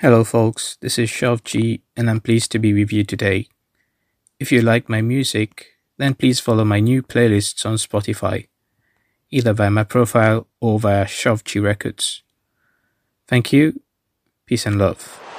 Hello folks, this is Shavji and I'm pleased to be with you today. If you like my music, then please follow my new playlists on Spotify, either via my profile or via Shavji Records. Thank you, peace and love.